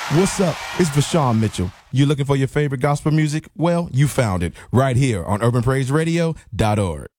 What's up? It's Vashawn Mitchell. You looking for your favorite gospel music? Well, you found it right here on UrbanPraiseRadio.org.